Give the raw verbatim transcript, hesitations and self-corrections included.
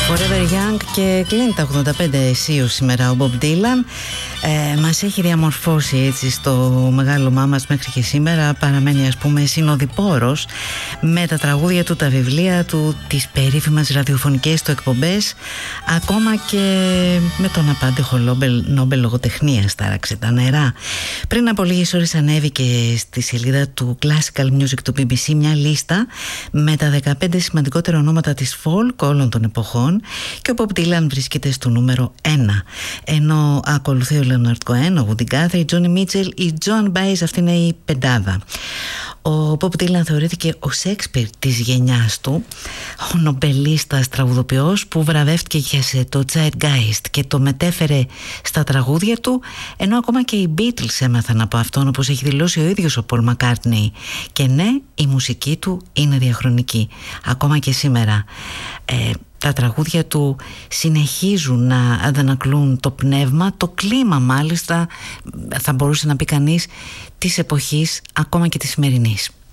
Forever Young και κλείνει τα ογδόντα πέντε αισίου σήμερα ο Bob Dylan. Ε, μας έχει διαμορφώσει έτσι στο μεγάλωμά μας μέχρι και σήμερα. Παραμένει, ας πούμε, συνοδοιπόρος με τα τραγούδια του, τα βιβλία του, τις περίφημες ραδιοφωνικές του εκπομπές, ακόμα και με τον απάντηχο Νόμπελ, Νόμπελ λογοτεχνίας τάραξε τα νερά. Πριν από λίγες ώρες ανέβηκε στη σελίδα του Classical Music του μπι μπι σι μια λίστα με τα δεκαπέντε σημαντικότερα ονόματα της folk όλων των εποχών, και ο Bob Dylan βρίσκεται στο νούμερο ένα, ενώ ακολουθεί ο Leonard Cohen, ο Woody Guthrie, η Joni Mitchell, η Joan Baez. Αυτή είναι η πεντάδα. Ο Bob Dylan θεωρήθηκε ο Σέξπιρ της γενιάς του, ο νομπελίστας τραγουδοποιός που βραβεύτηκε σε το Zeitgeist και το μετέφερε στα τραγούδια του, ενώ ακόμα και οι Beatles έμαθαν από αυτόν, όπως έχει δηλώσει ο ίδιος ο Paul McCartney. Και ναι, η μουσική του είναι διαχρονική. Ακόμα και σήμερα ε, τα τραγούδια του συνεχίζουν να αντανακλούν το πνεύμα, το κλίμα μάλιστα, θα μπορούσε να πει κανείς, της εποχής, ακόμα και της σημερινής.